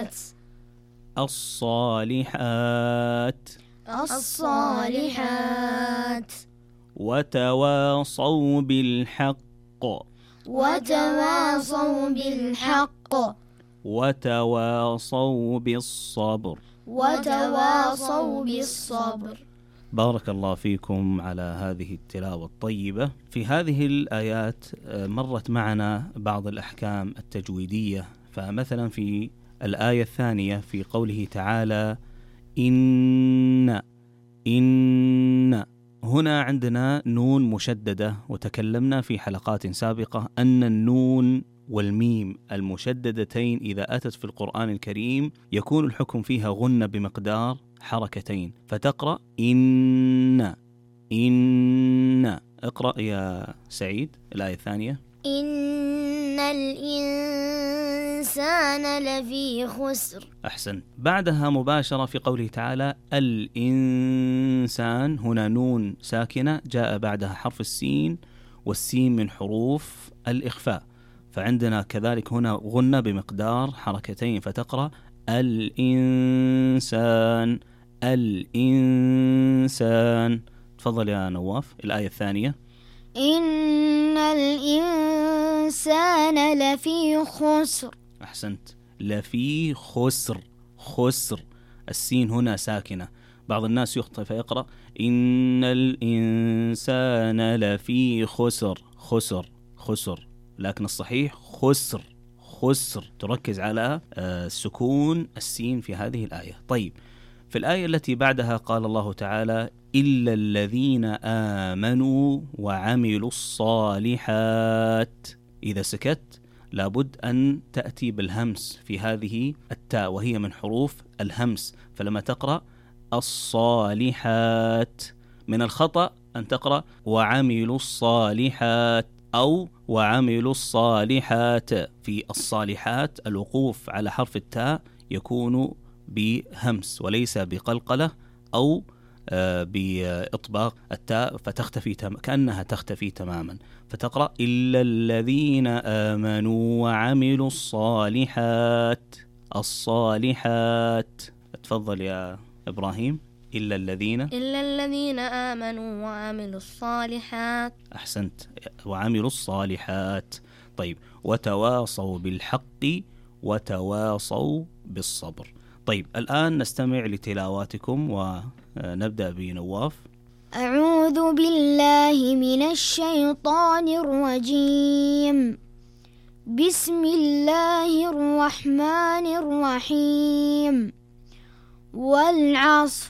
الصالحات الصالحات وتواصوا بالحق وتواصوا بالحق وتواصوا بالصبر. وتواصوا بالصبر. بارك الله فيكم على هذه التلاوة الطيبة. في هذه الآيات مرت معنا بعض الأحكام التجويدية، فمثلا في الآية الثانية في قوله تعالى إن هنا عندنا نون مشددة، وتكلمنا في حلقات سابقة أن النون والميم المشددتين إذا أتت في القرآن الكريم يكون الحكم فيها غنة بمقدار حركتين، فتقرأ إن. اقرأ يا سعيد الآية الثانية. إن الإنسان لفي خسر. أحسن. بعدها مباشرة في قوله تعالى الإنسان، هنا نون ساكنة جاء بعدها حرف السين، والسين من حروف الإخفاء، فعندنا كذلك هنا غنة بمقدار حركتين، فتقرأ الإنسان. تفضل يا نواف الآية الثانية. إن الإنسان لفي خسر. أحسنت. لفي خسر، السين هنا ساكنة. بعض الناس يخطئ فيقرأ إن الإنسان لفي خسر، لكن الصحيح خسر. تركز على سكون السين في هذه الآية. طيب، في الآية التي بعدها قال الله تعالى إلا الذين آمنوا وعملوا الصالحات. إذا سكت لابد أن تأتي بالهمس في هذه التاء، وهي من حروف الهمس، فلما تقرأ الصالحات من الخطأ أن تقرأ وعملوا الصالحات أو وعملوا الصالحات. في الصالحات الوقوف على حرف التاء يكون بهمس وليس بقلقلة أو بإطباق التاء فتختفي كأنها تختفي تماما، فتقرأ إلا الذين آمنوا وعملوا الصالحات. تفضل يا إبراهيم. إلا الذين آمنوا وعملوا الصالحات. أحسنت، وعملوا الصالحات. طيب، وتواصوا بالحق وتواصوا بالصبر. طيب، الآن نستمع لتلاواتكم ونبدأ بنواف. أعوذ بالله من الشيطان الرجيم. بسم الله الرحمن الرحيم. والعصر